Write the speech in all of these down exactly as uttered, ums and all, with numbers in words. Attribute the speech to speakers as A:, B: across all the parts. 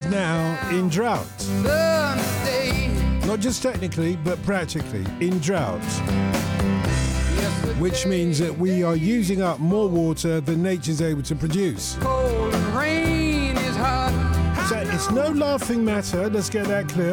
A: now in drought. Not just technically, but practically in drought. Which means that we are using up more water than nature's able to produce.
B: Cold and rain is hot.
A: So it's no laughing matter, let's get that clear.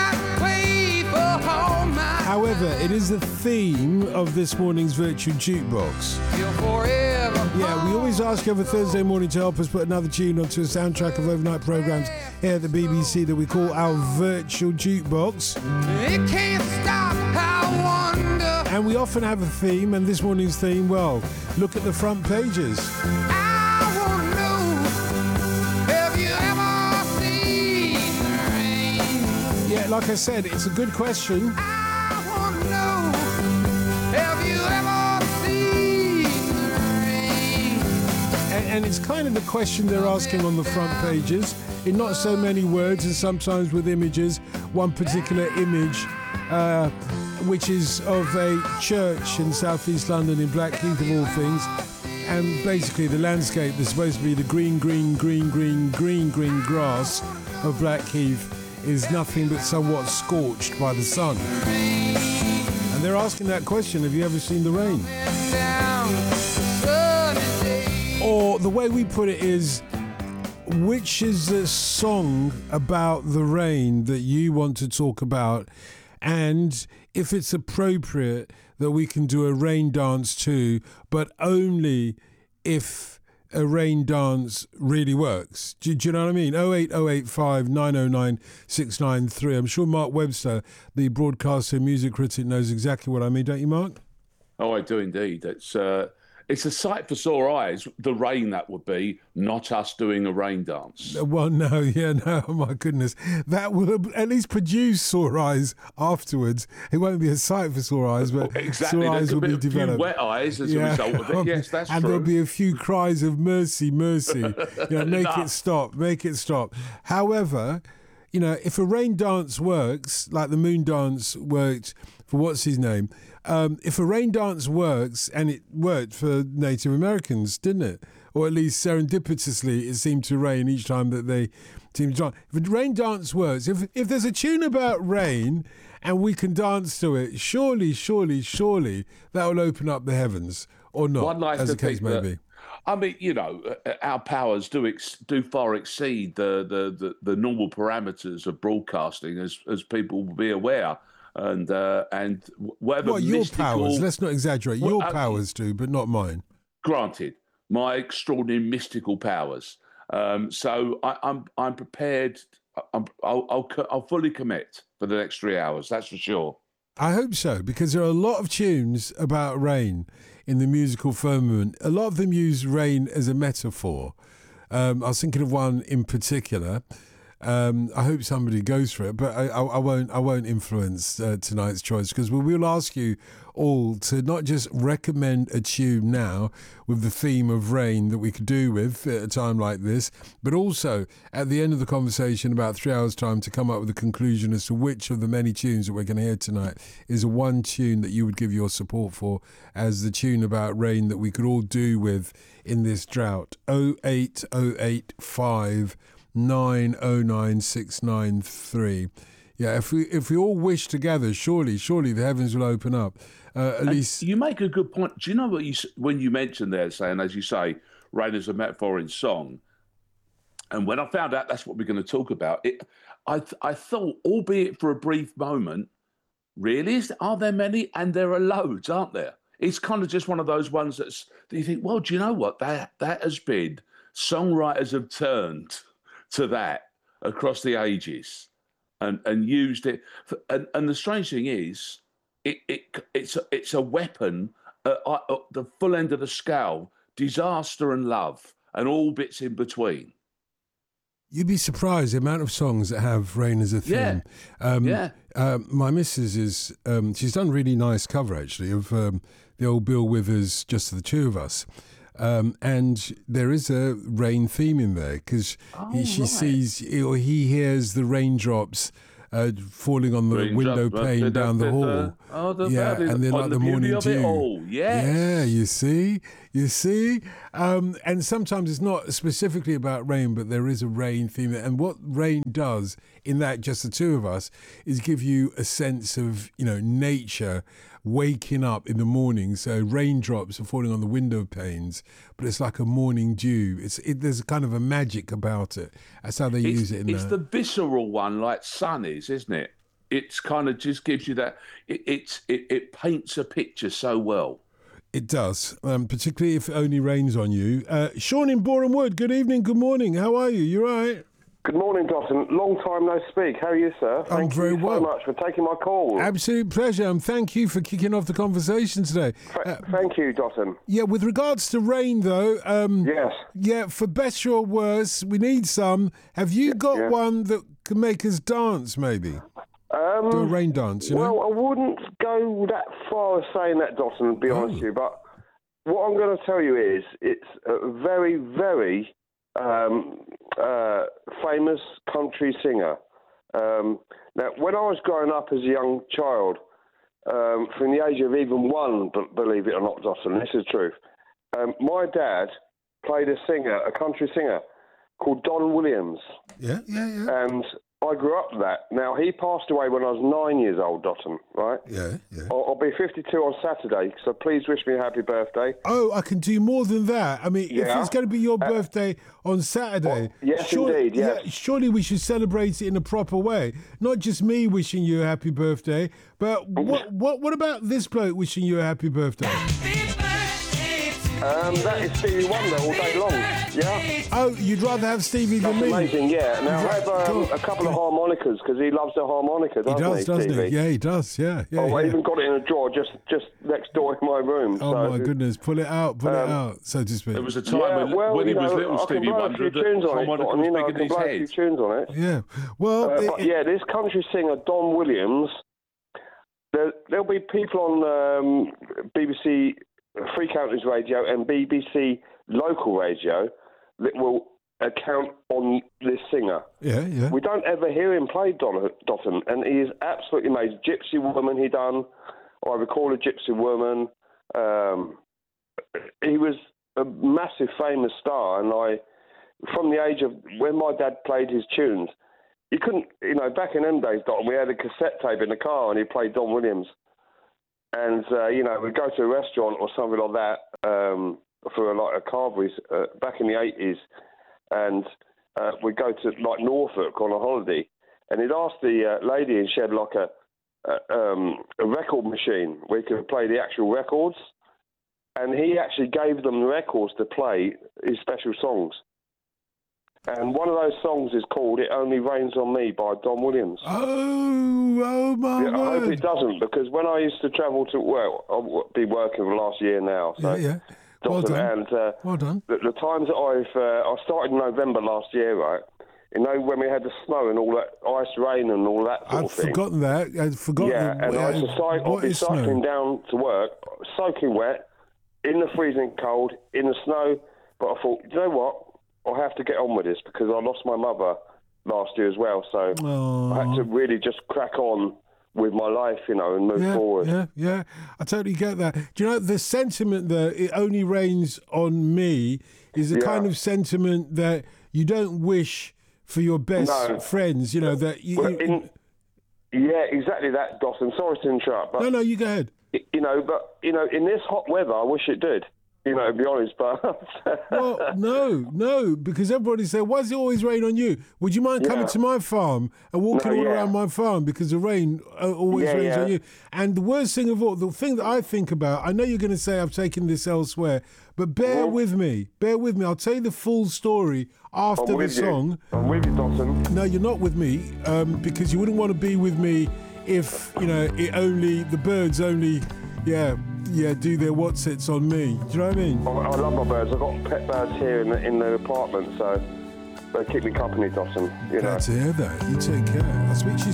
A: However, it is the theme of this morning's Virtual Jukebox. Yeah, we always ask you every Thursday morning to help us put another tune onto a soundtrack of overnight programmes here at the B B C that we call our Virtual Jukebox.
B: It can't stop, I wonder.
A: And we often have a theme, and this morning's theme, well, look at the front pages.
B: I want to know, have you ever seen the rain?
A: Yeah, like I said, it's a good question.
B: I want to know, have you ever seen the rain?
A: And, and it's kind of the question they're asking on the front pages, in not so many words and sometimes with images. One particular image, uh, which is of a church in southeast London in Blackheath of all things, and basically the landscape is supposed to be the green, green, green, green, green, green grass of Blackheath is nothing but somewhat scorched by the sun. And they're asking that question, have you ever seen the rain? Or the way we put it is, which is the song about the rain that you want to talk about? And if it's appropriate that we can do a rain dance too, but only if a rain dance really works. Do, do you know what I mean? oh eight oh eight five nine oh nine six nine three. I'm sure Mark Webster, the broadcaster and music critic, knows exactly what I mean, don't you, Mark?
C: Oh, I do indeed. It's uh, it's a sight for sore eyes, the rain that would be, not us doing a rain dance.
A: Well, no, yeah, no, oh my goodness. That will at least produce sore eyes afterwards. It won't be a sight for sore eyes, but
C: well, exactly.
A: sore eyes will be
C: a
A: developed.
C: Few wet eyes as
A: yeah.
C: a result of it. Yes, that's
A: and
C: true.
A: And there'll be a few cries of mercy, mercy. You know, make
C: nah.
A: it stop, make it stop. However, you know, if a rain dance works, like the moon dance worked for what's his name, um, if a rain dance works, and it worked for Native Americans, didn't it? Or at least serendipitously, it seemed to rain each time that they seemed to dance. If a rain dance works, if if there's a tune about rain and we can dance to it, surely, surely, surely that will open up the heavens, or not,
C: One likes
A: as
C: to
A: the case
C: think
A: may
C: that,
A: be.
C: I mean, you know, our powers do ex- do far exceed the, the, the, the normal parameters of broadcasting, as as people will be aware. And uh, and whatever
A: Well, your
C: mystical,
A: powers, let's not exaggerate.
C: Well,
A: Your
C: uh,
A: powers do, but not mine.
C: Granted, my extraordinary mystical powers. Um, so I, I'm I'm prepared. I'm, I'll, I'll I'll fully commit for the next three hours. That's for sure.
A: I hope so, because there are a lot of tunes about rain in the musical firmament. A lot of them use rain as a metaphor. Um, I was thinking of one in particular. Um, I hope somebody goes for it, but I, I, I won't. I won't influence uh, tonight's choice, because we will ask you all to not just recommend a tune now with the theme of rain that we could do with at a time like this, but also at the end of the conversation, about three hours' time, to come up with a conclusion as to which of the many tunes that we're going to hear tonight is a one tune that you would give your support for as the tune about rain that we could all do with in this drought. oh eight oh eight five nine oh nine six nine three. Yeah, if we if we all wish together, surely, surely the heavens will open up. Uh, at
C: and
A: least
C: you make a good point. Do you know what you when you mentioned there, saying, as you say, rain is a metaphor in song, and when I found out that's what we're going to talk about, it, I th- I thought, albeit for a brief moment, really, is, are there many? And there are loads, aren't there? It's kind of just one of those ones that's that you think, well, do you know what that that has been? Songwriters have turned to that across the ages and, and used it. For, and, and the strange thing is, it, it it's, a, it's a weapon at, at the full end of the scale, disaster and love, and all bits in between.
A: You'd be surprised the amount of songs that have rain as a theme.
C: Yeah.
A: Um,
C: yeah.
A: Um, my missus is, um, she's done a really nice cover actually of um, the old Bill Withers, Just the Two of Us. Um, and there is a rain theme in there, because
C: oh,
A: she
C: right.
A: sees, or he hears the raindrops uh, falling on the
C: Raindrop,
A: window pane down the hall.
C: Oh, the
A: Yeah, and they're like the morning dew.
C: Yes.
A: Yeah, you see, You see? Um, and sometimes it's not specifically about rain, but there is a rain theme. And what rain does in that, just the two of us, is give you a sense of, you know, nature waking up in the morning. So raindrops are falling on the window panes, but it's like a morning dew. It's it, There's kind of a magic about it. That's how they
C: It's,
A: use it in
C: it's
A: the...
C: the visceral one, like sun is, isn't it? It's kind of just gives you that. It, it's it, it paints a picture so well.
A: It does, um, particularly if it only rains on you. Uh, Sean in Boreham Wood, good evening, good morning. How are you? You all right?
D: Good morning, Dotton. Long time no speak. How are you, sir?
A: I'm
D: Thank
A: very
D: you so
A: well.
D: much for taking my call.
A: Absolute pleasure, and thank you for kicking off the conversation today.
D: Th- Thank you, Dotton.
A: Yeah, with regards to rain, though, um,
D: Yes.
A: yeah, for better or worse, we need some. Have you got
D: yeah.
A: one that can make us dance, maybe?
D: Um,
A: Do a rain dance, you know?
D: well, I wouldn't go that far as saying that, Dotton, to be honest with you, but what I'm going to tell you is it's a very, very um, uh, famous country singer. Um, now, when I was growing up as a young child, um, from the age of even one, b- believe it or not, Dotton, this is the truth, um, my dad played a singer, a country singer, called Don Williams.
A: Yeah, yeah, yeah.
D: And I grew up with that. Now, he passed away when I was nine years old, Dotton, right?
A: Yeah, yeah.
D: I'll, I'll be fifty-two on Saturday, so please wish me a happy birthday.
A: Oh, I can do more than that. I mean, if
D: Yeah.
A: it's going to be your birthday on Saturday,
D: yes, indeed, yes.
A: yeah, surely we should celebrate it in a proper way. Not just me wishing you a happy birthday, but what what what about this bloke wishing you a happy birthday?
D: Um, that is Stevie Wonder all day long, yeah?
A: Oh, you'd rather have Stevie than
D: That's
A: me?
D: amazing, yeah. Now, I have um,
A: Cool.
D: a couple of harmonicas, because he loves the harmonica,
A: He
D: doesn't he,
A: does, doesn't
D: Stevie?
A: he? Yeah, he does. Yeah, yeah.
D: Oh, I
A: yeah.
D: even got it in a drawer just, just next door in my room.
A: Oh
D: so,
A: my goodness! Pull it out, pull it
D: Um,
A: out, so to speak.
C: There was a time
D: Yeah,
C: when,
D: well,
C: when he
D: you
C: was
D: know,
C: little,
D: I can
C: Stevie
D: blow a
C: Wonder,
D: few
C: the
D: tunes on it,
C: harmonica
D: Don,
C: was
D: you know, I
C: bigger
D: can
C: than his
D: blow a few
C: head.
D: tunes on it.
A: Yeah. Well,
D: Uh,
A: it-
D: but yeah, this country singer Don Williams. There, there'll be people on um, B B C Free Counties Radio and B B C Local Radio that will account on this singer.
A: yeah, yeah.
D: We don't ever hear him play Don, Dotton, and he is absolutely amazing. Gypsy Woman, he done. I recall a Gypsy Woman. Um, he was a massive, famous star, and I, from the age of when my dad played his tunes, you couldn't, you know, back in them days, Dotton, we had a cassette tape in the car, and he played Don Williams. And, uh, you know, we'd go to a restaurant or something like that um, for a, like a Carvery's uh, back in the eighties, and uh, we'd go to, like, Norfolk on a holiday, and he'd ask the uh, lady, and she had, like, a, a, um, a record machine where you could play the actual records, and he actually gave them the records to play his special songs. And one of those songs is called "It Only Rains on Me" by Don Williams.
A: Oh, oh my
D: Yeah, I hope
A: word!
D: it doesn't, because when I used to travel to, well, I've been working for the last year now. So,
A: Yeah, yeah. Well
D: Dotton,
A: done.
D: And uh,
A: Well done.
D: the, the times that I've, uh, I started in November last year, right? You know, when we had the snow and all that ice rain and all that sort
A: I've
D: of thing.
A: forgotten that. I'd forgotten.
D: Yeah, and I used to cycle, I'd
A: what
D: be
A: is
D: cycling
A: snow?
D: down to work, soaking wet, in the freezing cold, in the snow. But I thought, you know what? I have to get on with this, because I lost my mother last year as well. So
A: Oh.
D: I had to really just crack on with my life, you know, and move
A: Yeah,
D: forward.
A: yeah, yeah. I totally get that. Do you know the sentiment that "it only rains on me" is a
D: Yeah.
A: kind of sentiment that you don't wish for your best
D: No.
A: friends. You know that you.
D: Well,
A: you-
D: in, yeah, exactly that, Dawson. Sorry to interrupt, but
A: no, no, you go ahead.
D: you know, but you know, in this hot weather, I wish it did. You know, to be honest, but
A: Well, no, no, because everybody say, "Why does it always rain on you? Would you mind coming
D: Yeah.
A: to my farm and walking
D: No,
A: all
D: yeah.
A: around my farm because the rain uh, always
D: Yeah,
A: rains
D: yeah.
A: on you?" And the worst thing of all, the thing that I think about, I know you're going to say I've taken this elsewhere, but bear
D: Mhm.
A: with me, bear with me. I'll tell you the full story after
D: I'm
A: the
D: with
A: song.
D: you. I'm with you, Dawson.
A: No, you're not with me, um, because you wouldn't want to be with me if, you know, it only, the birds only, yeah, yeah, do their whatsits on me. Do you know what I mean?
D: I, I love my birds. I've got pet birds here in the, in the apartment, so they keep me company, Dawson. You know.
A: Glad to hear that. You take care. I'll speak to you